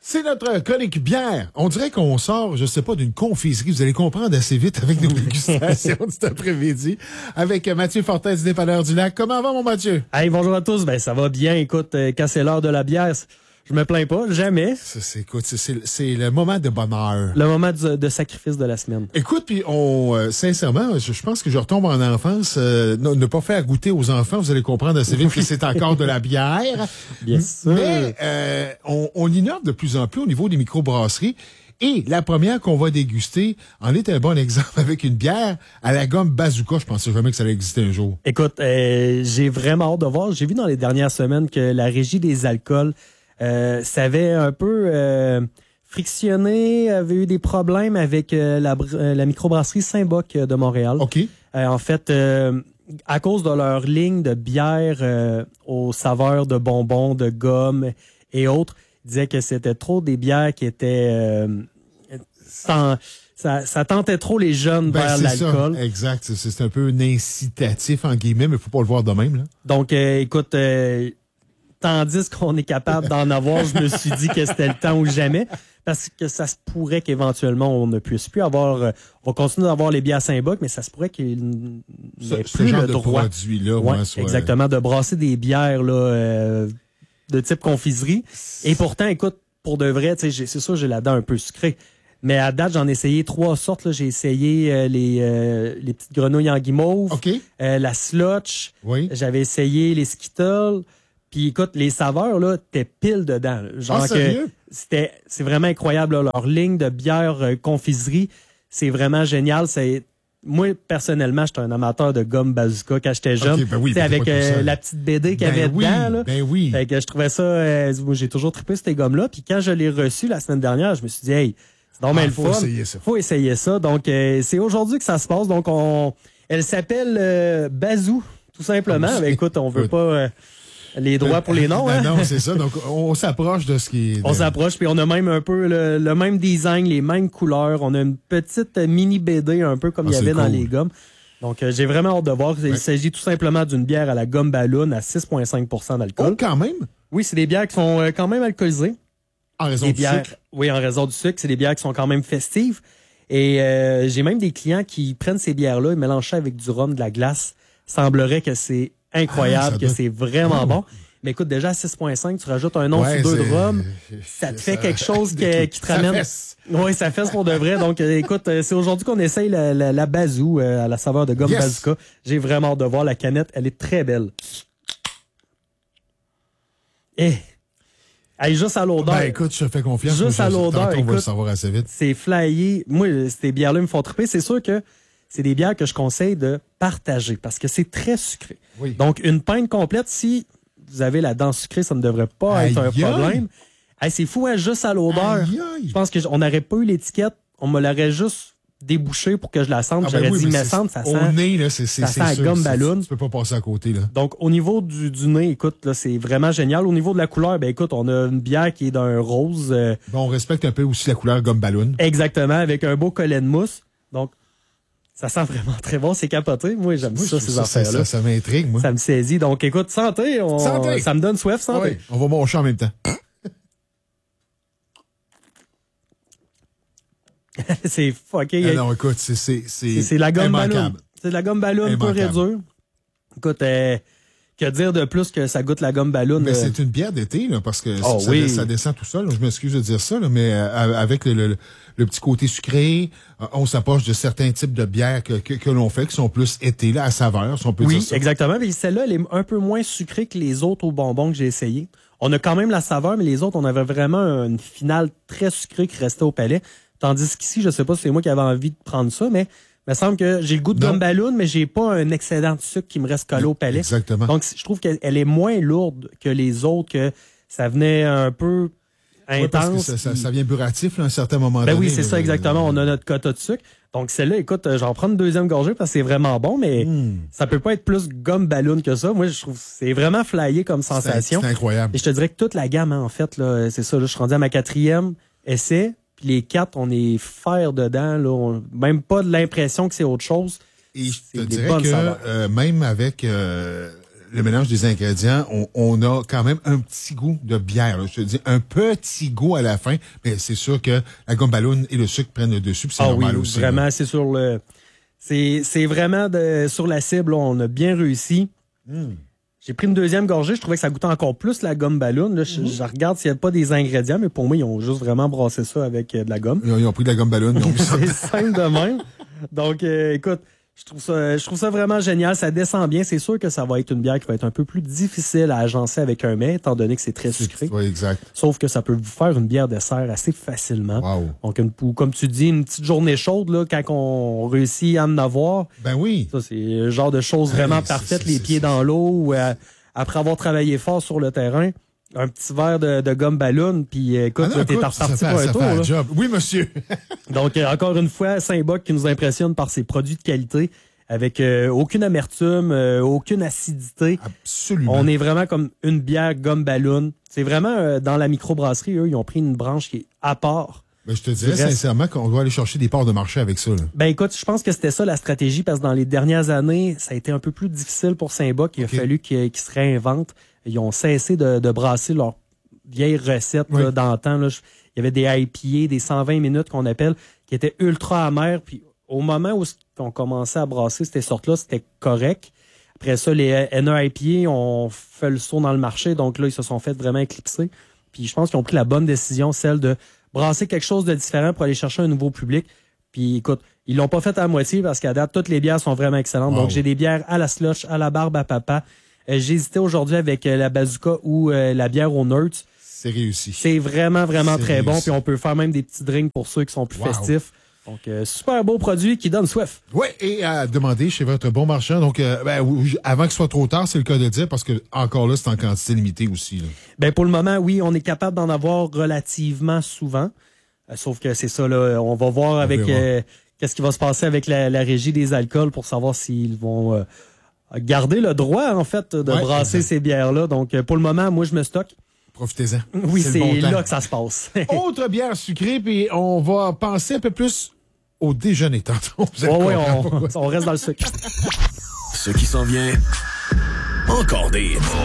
C'est notre chronique bière. On dirait qu'on sort, je sais pas, d'une confiserie. Vous allez comprendre assez vite avec nos dégustations cet après-midi. Avec Mathieu Fortin du Dépanneur du Lac. Comment va, mon Mathieu? Hey, bonjour à tous. Ben, ça va bien. Écoute, quand c'est l'heure de la bière, je me plains pas, jamais. C'est le moment de bonheur. Le moment de sacrifice de la semaine. Écoute, puis sincèrement, je pense que je retombe en enfance. Ne pas faire goûter aux enfants, vous allez comprendre assez vite que c'est encore de la bière. Bien sûr. Mais on innove de plus en plus au niveau des microbrasseries. Et la première qu'on va déguster en est un bon exemple avec une bière à la gomme Bazooka. Je pensais jamais que ça allait exister un jour. Écoute, j'ai vraiment hâte de voir. J'ai vu dans les dernières semaines que la Régie des alcools ça avait un peu frictionné, avait eu des problèmes avec la microbrasserie Saint-Boc de Montréal. OK. En fait, à cause de leur ligne de bière aux saveurs de bonbons, de gomme et autres, ils disaient que c'était trop des bières qui étaient... Ça tentait trop les jeunes vers l'alcool. Ça. Exact. C'est un peu un incitatif, en guillemets, mais il faut pas le voir de même, là. Donc, écoute... Tandis qu'on est capable d'en avoir, je me suis dit que c'était le temps ou jamais, parce que ça se pourrait qu'éventuellement on ne puisse plus avoir, on va continuer d'avoir les bières Saint-Boc, mais ça se pourrait qu'il n'ait plus genre le de droit. produit-là, ouais, exactement, de brasser des bières là, de type confiserie. Et pourtant, écoute, pour de vrai, c'est sûr, j'ai la dent un peu sucrée. Mais à date, j'en ai essayé 3 sortes. Là. J'ai essayé les petites grenouilles en guimauve, okay. La Slotch, oui. J'avais essayé les Skittles. Puis écoute, les saveurs, là, t'es pile dedans. Genre sérieux? C'est vraiment incroyable, là. Leur ligne de bière confiserie, c'est vraiment génial. Moi, personnellement, j'étais un amateur de gomme Bazooka quand j'étais jeune. Okay, ben oui, avec la petite BD qu'il y avait dedans. Là. Ben oui. Fait que je trouvais ça... moi, j'ai toujours trippé ces gommes-là. Puis quand je l'ai reçu la semaine dernière, je me suis dit, hey, c'est donc bien le fun. Faut essayer ça. Donc, c'est aujourd'hui que ça se passe. Donc, elle s'appelle Bazou, tout simplement. Ben, écoute, on veut pas... les droits pour les noms, hein? Non, c'est ça. Donc, on s'approche de ce qui est... On s'approche, puis on a même un peu le même design, les mêmes couleurs. On a une petite mini BD, un peu comme il y avait dans les gommes. Donc, j'ai vraiment hâte de voir. Il s'agit tout simplement d'une bière à la gomme ballon à 6,5 % d'alcool. Oh, quand même? Oui, c'est des bières qui sont quand même alcoolisées. En raison du sucre? Oui, en raison du sucre. C'est des bières qui sont quand même festives. Et j'ai même des clients qui prennent ces bières-là et mélangent ça avec du rhum, de la glace. Semblerait que c'est incroyable, que c'est vraiment bon. Mais écoute, déjà à 6,5, tu rajoutes un once ou deux de rhum, ça te fait quelque chose qui te ramène... Oui, ça fesse pour de vrai. Donc, écoute, c'est aujourd'hui qu'on essaye la Bazou à la saveur de gomme Bazooka. J'ai vraiment hâte de voir la canette. Elle est très belle. Juste à l'odeur. Ben écoute, je te fais confiance. Juste à l'odeur, on va le savoir assez vite. C'est flyé. Moi, ces bières-là me font triper. C'est sûr que c'est des bières que je conseille de partager parce que c'est très sucré. Oui. Donc, une pinte complète, si vous avez la dent sucrée, ça ne devrait pas être un problème. C'est fou, hein, juste à l'odeur. Je pense qu'on n'aurait pas eu l'étiquette, on me l'aurait juste débouché pour que je la sente. J'aurais dit, mais ça sent. Au nez, là, c'est ça sent la gomme ballon. Tu peux pas passer à côté, là. Donc, au niveau du nez, écoute, là, c'est vraiment génial. Au niveau de la couleur, ben écoute, on a une bière qui est d'un rose. On respecte un peu aussi la couleur gomme ballon. Exactement, avec un beau collet de mousse. Donc, ça sent vraiment très bon, c'est capoté. Moi, j'aime ces affaires-là. Ça m'intrigue, moi. Ça me saisit. Donc, écoute, santé. Santé. Ça me donne soif, santé. Oui, on va manger en même temps. C'est fucké. Non, écoute, c'est la gomme ballon. C'est de la gomme ballon pure et dure. Écoute, que dire de plus que ça goûte la gomme ballon? Mais c'est une bière d'été, là, parce que ça descend tout seul. Je m'excuse de dire ça, là, mais avec le petit côté sucré, on s'approche de certains types de bières que l'on fait, qui sont plus été, là, à saveur, si on peut dire ça. Oui, exactement. Mais celle-là, elle est un peu moins sucrée que les autres aux bonbons que j'ai essayé. On a quand même la saveur, mais les autres, on avait vraiment une finale très sucrée qui restait au palais. Tandis qu'ici, je sais pas si c'est moi qui avais envie de prendre ça, mais il me semble que j'ai le goût de gomme ballon, mais j'ai pas un excédent de sucre qui me reste collé au palais. Exactement. Donc, je trouve qu'elle est moins lourde que les autres, que ça venait un peu intense. Parce que ça vient buratif, là, à un certain moment donné. Ben oui, c'est ça, exactement. On a notre quota de sucre. Donc, celle-là, écoute, j'en prends une deuxième gorgée parce que c'est vraiment bon, mais ça peut pas être plus gomme ballon que ça. Moi, je trouve que c'est vraiment flyé comme sensation. C'est incroyable. Et je te dirais que toute la gamme, hein, en fait, là, c'est ça, là, je suis rendu à ma 4e essai. Puis les 4, on est fer dedans. Là, même pas de l'impression que c'est autre chose. Et je te dirais que même avec le mélange des ingrédients, on a quand même un petit goût de bière. Là. Je te dis, un petit goût à la fin, mais c'est sûr que la gomme ballon et le sucre prennent le dessus, puis c'est normal aussi. Vraiment, là. c'est sur le... C'est vraiment sur la cible, là, on a bien réussi. J'ai pris une deuxième gorgée, je trouvais que ça goûtait encore plus la gomme ballon. Là, je regarde s'il n'y a pas des ingrédients, mais pour moi, ils ont juste vraiment brassé ça avec de la gomme. Ils ont pris de la gomme ballon. C'est simple de même. Donc, écoute, je trouve ça vraiment génial. Ça descend bien. C'est sûr que ça va être une bière qui va être un peu plus difficile à agencer avec un mets, étant donné que c'est très sucré. Oui, exact. Sauf que ça peut vous faire une bière dessert assez facilement. Wow. Donc, comme tu dis, une petite journée chaude, là, quand on réussit à en avoir. Ben oui. Ça, c'est le genre de choses vraiment parfaites, les pieds dans l'eau, ou après avoir travaillé fort sur le terrain. Un petit verre de gomme ballon, puis écoute, t'es reparti pour un tour. Là. Job. Oui, monsieur. Donc, encore une fois, Saint-Bock qui nous impressionne par ses produits de qualité, avec aucune amertume, aucune acidité. Absolument. On est vraiment comme une bière gomme ballon. C'est vraiment, dans la microbrasserie, eux, ils ont pris une branche qui est à part. Ben, je te dirais sincèrement qu'on doit aller chercher des parts de marché avec ça. Là. Ben écoute, je pense que c'était ça la stratégie, parce que dans les dernières années, ça a été un peu plus difficile pour Saint-Bock. Il a fallu qu'ils se réinventent. Ils ont cessé de brasser leurs vieilles recettes là, d'antan. Là. Il y avait des IPA, des 120 minutes qu'on appelle, qui étaient ultra amers. Puis au moment où on commençait à brasser ces sortes-là, c'était correct. Après ça, les NEIPA ont fait le saut dans le marché. Donc là, ils se sont fait vraiment éclipser. Puis je pense qu'ils ont pris la bonne décision, celle de brasser quelque chose de différent pour aller chercher un nouveau public. Puis écoute, ils l'ont pas fait à moitié, parce qu'à date, toutes les bières sont vraiment excellentes. Wow. Donc j'ai des bières à la slush, à la barbe à papa. J'hésitais aujourd'hui avec la bazooka ou la bière au Nerds. C'est réussi. C'est vraiment très bon. Puis on peut faire même des petits drinks pour ceux qui sont plus festifs. Donc, super beau produit qui donne soif. Oui, et à demander chez votre bon marchand. Donc, avant que ce soit trop tard, c'est le cas de dire, parce que encore là, c'est en quantité limitée aussi. Là. Ben pour le moment, oui, on est capable d'en avoir relativement souvent. Sauf que c'est ça, là, on va voir avec qu'est-ce qui va se passer avec la régie des alcools pour savoir s'ils vont garder le droit, en fait, de brasser ces bières-là. Donc, pour le moment, moi, je me stocke. Profitez-en. Oui, c'est là que ça se passe. Autre bière sucrée, puis on va penser un peu plus au déjeuner tantôt. Oui, on reste dans le sucre. Ce qui s'en vient, encore des